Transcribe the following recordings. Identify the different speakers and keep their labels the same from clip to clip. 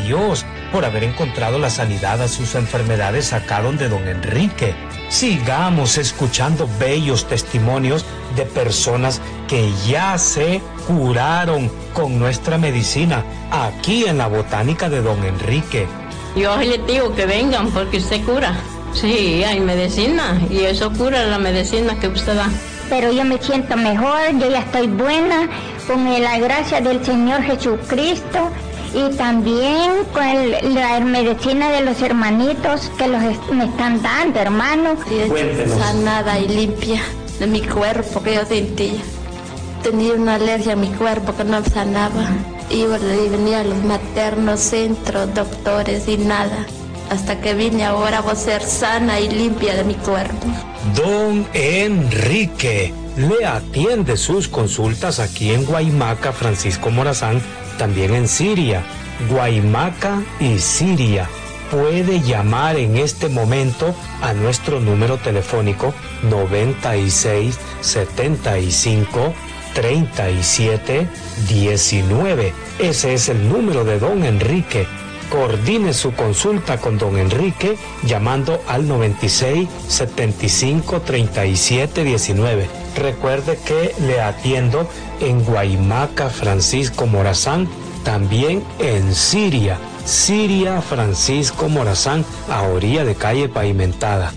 Speaker 1: Dios por haber encontrado la sanidad a sus enfermedades acá donde don Enrique. Sigamos escuchando bellos testimonios de personas que ya se curaron con nuestra medicina aquí en la botánica de don Enrique.
Speaker 2: Yo les digo que vengan porque usted cura. Sí, hay medicina y eso cura la medicina que usted da.
Speaker 3: Pero yo me siento mejor, yo ya estoy buena con la gracia del Señor Jesucristo y también con la medicina de los hermanitos que me están dando, hermanos.
Speaker 4: Sanada y limpia de mi cuerpo que yo sentía. Tenía una alergia a mi cuerpo que no sanaba. Iba y venía a los maternos, centros, doctores y nada. Hasta que vine ahora voy a ser sana y limpia de mi cuerpo.
Speaker 1: Don Enrique le atiende sus consultas aquí en Guaymaca, Francisco Morazán, también en Siria. Guaymaca y Siria. Puede llamar en este momento a nuestro número telefónico 96 75 37 19. Ese es el número de don Enrique. Coordine su consulta con don Enrique llamando al 96 75 37 19. Recuerde que le atiendo en Guaymaca, Francisco Morazán, también en Siria. Siria, Francisco Morazán, a orilla de calle pavimentada.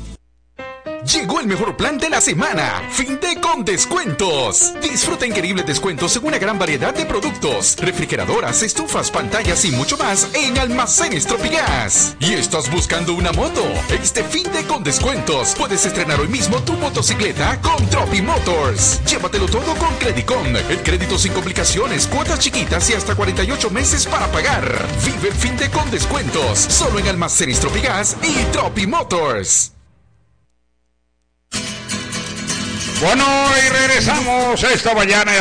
Speaker 5: Llegó el mejor plan de la semana, Finde con descuentos. Disfruta increíbles descuentos según una gran variedad de productos, refrigeradoras, estufas, pantallas y mucho más en Almacenes Tropigas. ¿Y estás buscando una moto? Este Finde con descuentos puedes estrenar hoy mismo tu motocicleta con Tropi Motors. Llévatelo todo con Credicom, el crédito sin complicaciones, cuotas chiquitas y hasta 48 meses para pagar. Vive el Finde con descuentos, solo en Almacenes Tropigas y Tropi Motors.
Speaker 6: Bueno, y regresamos esta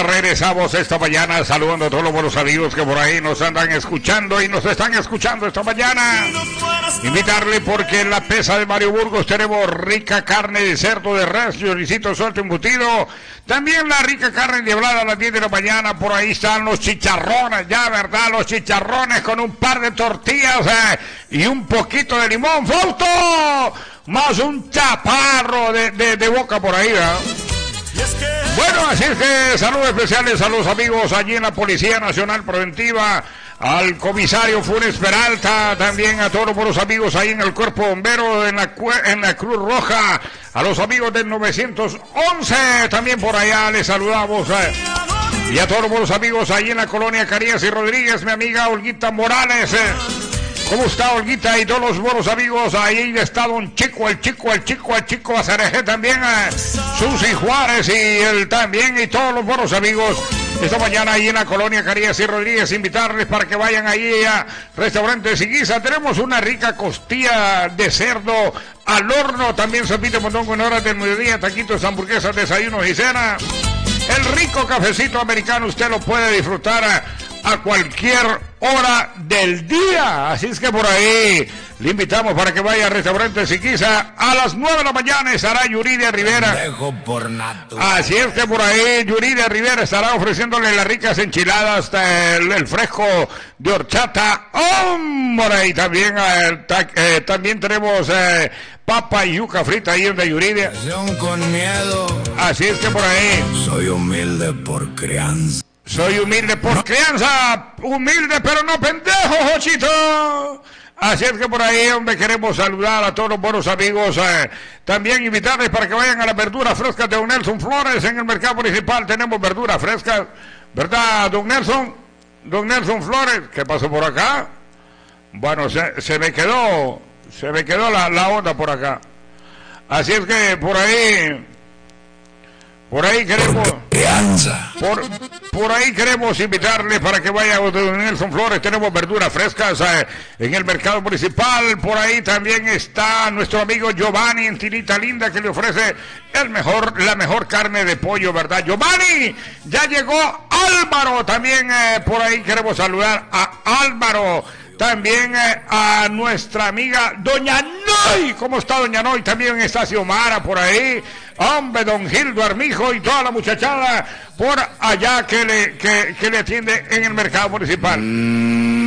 Speaker 6: mañana saludando a todos los buenos amigos que por ahí nos andan escuchando y nos están escuchando esta mañana. Invitarle porque en la Pesa de Mario Burgos tenemos rica carne de cerdo, de res, choricito suelto embutido. También la rica carne endiablada a las 10 de la mañana. Por ahí están los chicharrones, ya, ¿verdad? Los chicharrones con un par de tortillas y un poquito de limón. ¡Fausto! Más un chaparro de boca por ahí, ¿verdad? Bueno, así es que saludos especiales a los amigos allí en la Policía Nacional Preventiva, al comisario Funes Peralta, también a todos los amigos ahí en el Cuerpo Bombero, en la Cruz Roja, a los amigos del 911, también por allá les saludamos, y a todos los amigos ahí en la colonia Carías y Rodríguez, mi amiga Olguita Morales. ¿Cómo está Olguita y todos los buenos amigos? Ahí está don Chico, el Chico Azareje también, Susi Juárez y él también y todos los buenos amigos. Esta mañana ahí en la colonia Carías y Rodríguez, invitarles para que vayan ahí a Restaurante Siguiza. Tenemos una rica costilla de cerdo al horno, también sopita de mondongo en horas del mediodía, taquitos, hamburguesas, desayunos y cena. El rico cafecito americano usted lo puede disfrutar a cualquier hora del día. Así es que por ahí le invitamos para que vaya al Restaurante Siquiza. A las 9 de la mañana estará Yuridia Rivera. Así es que por ahí Yuridia Rivera estará ofreciéndole las ricas enchiladas, el fresco de horchata. ¡Hombre! Y también, también tenemos papa y yuca frita ahí en de Yuridia.
Speaker 7: Con miedo.
Speaker 6: Así es que por ahí.
Speaker 7: Soy humilde por crianza.
Speaker 6: Soy humilde por crianza, humilde pero no pendejo, Jochito. Así es que por ahí, hombre, queremos saludar a todos los buenos amigos. También invitarles para que vayan a las verduras frescas de don Nelson Flores en el mercado municipal. Tenemos verduras frescas, ¿verdad, don Nelson? Don Nelson Flores, ¿qué pasó por acá? Bueno, se me quedó la onda por acá. Así es que por ahí queremos por ahí queremos invitarles para que vaya a don Nelson Flores. Tenemos verduras frescas en el mercado municipal. Por ahí también está nuestro amigo Giovanni en Tinita Linda, que le ofrece la mejor carne de pollo, ¿verdad? Giovanni, ya llegó Álvaro. También por ahí queremos saludar a Álvaro. También a nuestra amiga Doña Noy. ¿Cómo está Doña Noy? También está Xiomara por ahí. Hombre, don Gildo Armijo y toda la muchachada por allá que le atiende en el mercado municipal.